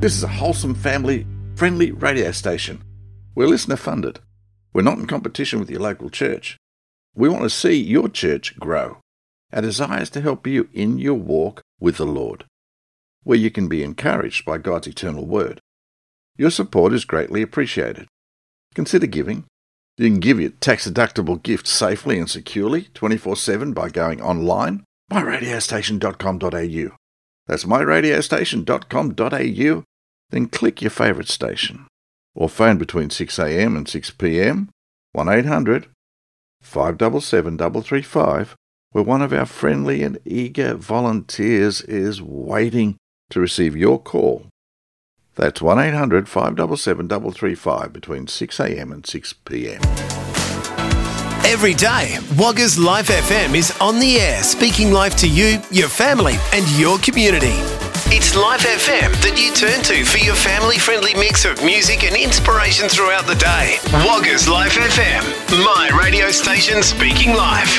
This is a wholesome, family-friendly radio station. We're listener-funded. We're not in competition with your local church. We want to see your church grow. Our desire is to help you in your walk with the Lord, where you can be encouraged by God's eternal word. Your support is greatly appreciated. Consider giving. You can give your tax-deductible gift safely and securely 24/7 by going online, myradiostation.com.au. That's myradiostation.com.au. Then click your favourite station. Or phone between 6 a.m. and 6 p.m. 1-800-577-335, where one of our friendly and eager volunteers is waiting to receive your call. That's 1-800-577-335 between 6 a.m. and 6 p.m. Every day, Waggers Life FM is on the air, speaking life to you, your family and your community. It's Life FM that you turn to for your family-friendly mix of music and inspiration throughout the day. Waggers Life FM, my radio station speaking life.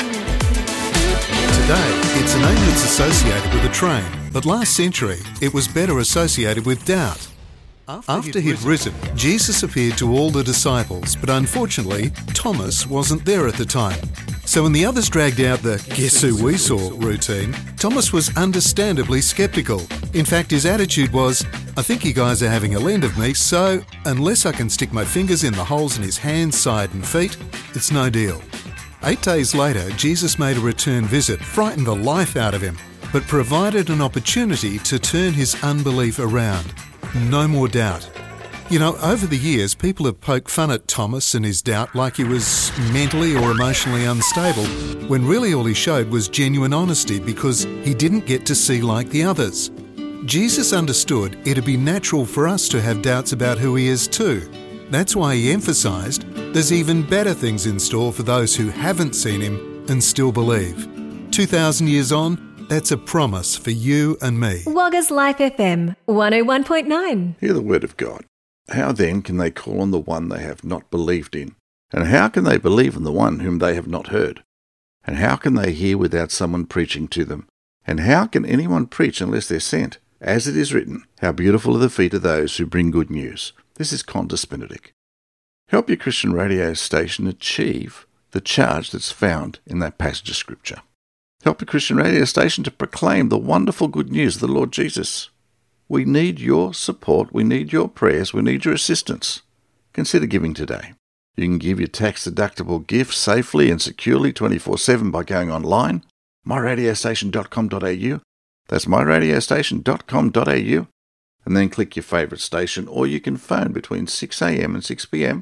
Today, it's a name that's associated with a train, but last century, it was better associated with doubt. After he'd risen, Jesus appeared to all the disciples, but unfortunately, Thomas wasn't there at the time. So when the others dragged out the "guess who we saw" routine, Thomas was understandably sceptical. In fact, his attitude was, "I think you guys are having a lend of me, so unless I can stick my fingers in the holes in his hands, side and feet, it's no deal." 8 days later, Jesus made a return visit, frightened the life out of him, but provided an opportunity to turn his unbelief around. No more doubt. You know, over the years, people have poked fun at Thomas and his doubt like he was mentally or emotionally unstable, when really all he showed was genuine honesty because he didn't get to see like the others. Jesus understood it'd be natural for us to have doubts about who he is too. That's why he emphasised there's even better things in store for those who haven't seen him and still believe. 2,000 years on, that's a promise for you and me. Waggers Life FM 101.9. Hear the word of God. How then can they call on the one they have not believed in? And how can they believe in the one whom they have not heard? And how can they hear without someone preaching to them? And how can anyone preach unless they're sent? As it is written, how beautiful are the feet of those who bring good news. This is Qantas Benedict. Help your Christian radio station achieve the charge that's found in that passage of Scripture. Help your Christian radio station to proclaim the wonderful good news of the Lord Jesus. We need your support, we need your prayers, we need your assistance. Consider giving today. You can give your tax-deductible gift safely and securely 24/7 by going online, myradiostation.com.au. That's myradiostation.com.au. And then click your favourite station, or you can phone between 6 a.m. and 6 p.m,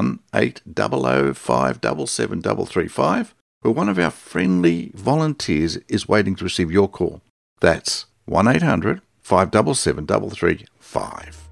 1-800-577-335, where one of our friendly volunteers is waiting to receive your call. That's 1-800-577-335.